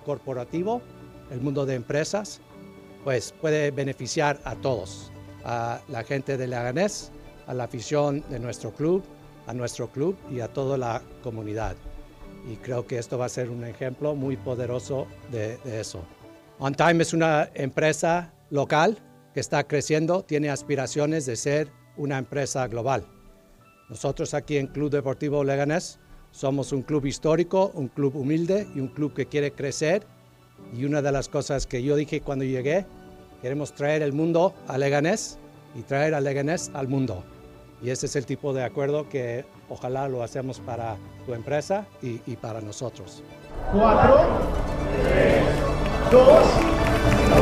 corporativo, el mundo de empresas, pues puede beneficiar a todos, a la gente de Leganés, a la afición de nuestro club, a nuestro club y a toda la comunidad. Y creo que esto va a ser un ejemplo muy poderoso de eso. On Time es una empresa local que está creciendo, tiene aspiraciones de ser una empresa global. Nosotros aquí en Club Deportivo Leganés somos un club histórico, un club humilde y un club que quiere crecer. Y una de las cosas que yo dije cuando llegué, queremos traer el mundo a Leganés y traer a Leganés al mundo. Y ese es el tipo de acuerdo que ojalá lo hacemos para tu empresa y para nosotros. 4, 3, 2...